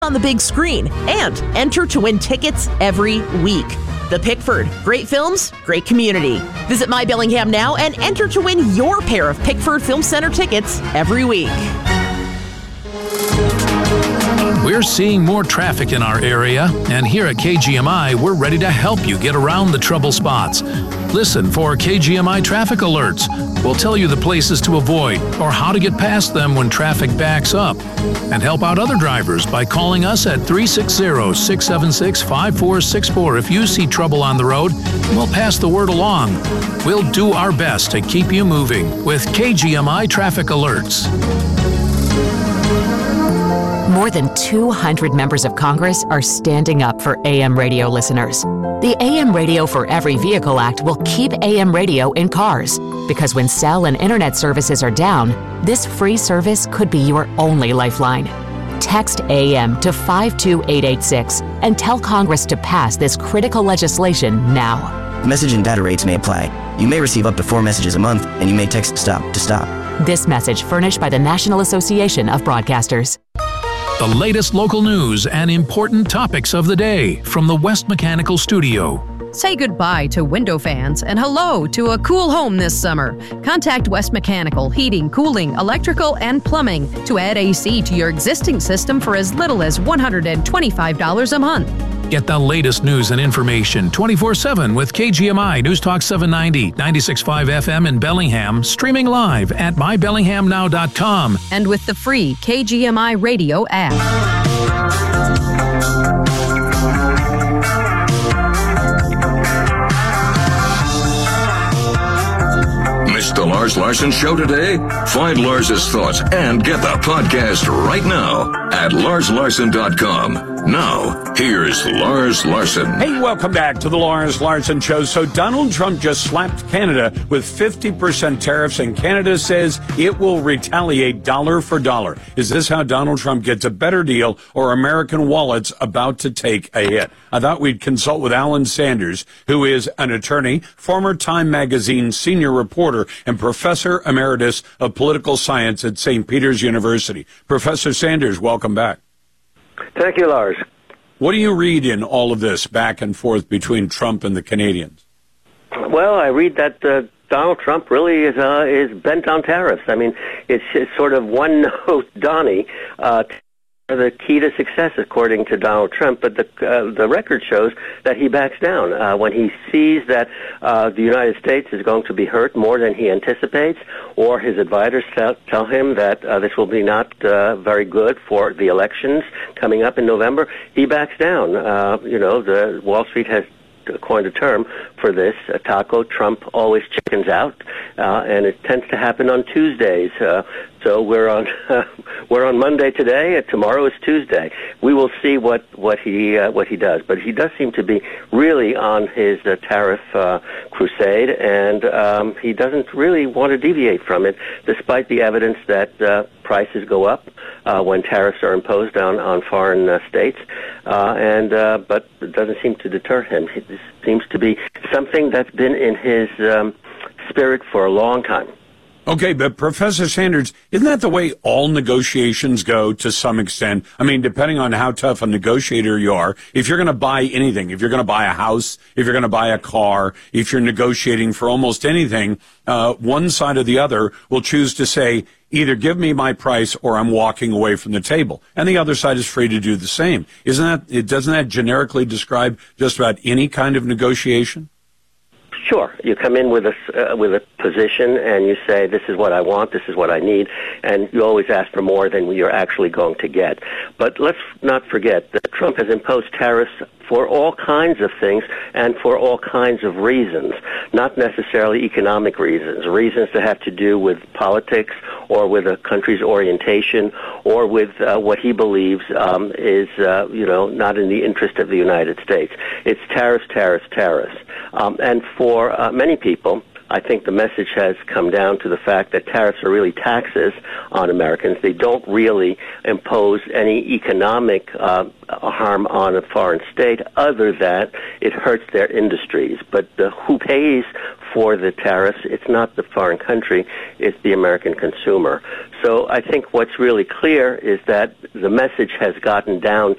on the big screen and enter to win tickets every week. The Pickford. Great films, great community. Visit My Bellingham now and enter to win your pair of Pickford Film Center tickets every week. We're seeing more traffic in our area, and here at KGMI, we're ready to help you get around the trouble spots. Listen for KGMI traffic alerts. We'll tell you the places to avoid or how to get past them when traffic backs up. And help out other drivers by calling us at 360-676-5464 if you see trouble on the road. We'll pass the word along. We'll do our best to keep you moving with KGMI traffic alerts. More than 200 members of Congress are standing up for AM radio listeners. The AM Radio for Every Vehicle Act will keep AM radio in cars, because when cell and internet services are down, this free service could be your only lifeline. Text AM to 52886 and tell Congress to pass this critical legislation now. Message and data rates may apply. You may receive up to 4 messages a month, and you may text STOP to stop. This message furnished by the National Association of Broadcasters. The latest local news and important topics of the day from the West Mechanical Studio. Say goodbye to window fans and hello to a cool home this summer. Contact West Mechanical Heating, Cooling, Electrical, and Plumbing to add AC to your existing system for as little as $125 a month. Get the latest news and information 24/7 with KGMI News Talk 790, 96.5 FM in Bellingham, streaming live at mybellinghamnow.com. And with the free KGMI radio app. Missed the Lars Larson Show today? Find Lars's thoughts and get the podcast right now at larslarson.com. Now, here's Lars Larson. Hey, welcome back to the Lars Larson Show. So Donald Trump just slapped Canada with 50% tariffs, and Canada says it will retaliate dollar for dollar. Is this how Donald Trump gets a better deal, or American wallets about to take a hit? I thought we'd consult with Alan Sanders, who is an attorney, former Time Magazine senior reporter, and professor emeritus of political science at St. Peter's University. Professor Sanders, welcome back. Thank you, Lars. What do you read in all of this back and forth between Trump and the Canadians? Well, I read that Donald Trump really is bent on tariffs. I mean, it's sort of one-note Donnie. The key to success, according to Donald Trump, but the record shows that he backs down when he sees that the United States is going to be hurt more than he anticipates, or his advisors tell him that this will be not very good for the elections coming up in November. He backs down. The Wall Street has coined a term for this, a taco. Trump always chickens out, and it tends to happen on Tuesdays. So we're on Monday today, and tomorrow is Tuesday. We will see what he does, but he does seem to be really on his tariff crusade, and he doesn't really want to deviate from it, despite the evidence that prices go up when tariffs are imposed on foreign states, but it doesn't seem to deter him. It seems to be something that's been in his spirit for a long time. Okay, but Professor Sanders, isn't that the way all negotiations go to some extent? I mean, depending on how tough a negotiator you are, if you're going to buy anything, if you're going to buy a house, if you're going to buy a car, if you're negotiating for almost anything, one side or the other will choose to say, either give me my price or I'm walking away from the table. And the other side is free to do the same. Doesn't that generically describe just about any kind of negotiation? Sure. You come in with a position and you say, this is what I want, this is what I need, and you always ask for more than you're actually going to get. But let's not forget that Trump has imposed tariffs for all kinds of things and for all kinds of reasons, not necessarily economic reasons that have to do with politics or with a country's orientation or with what he believes is not in the interest of the United States. It's tariffs. And for many people, I think the message has come down to the fact that tariffs are really taxes on Americans. They don't really impose any economic harm on a foreign state other than it hurts their industries. But who pays for the tariffs? It's not the foreign country, it's the American consumer. So I think what's really clear is that the message has gotten down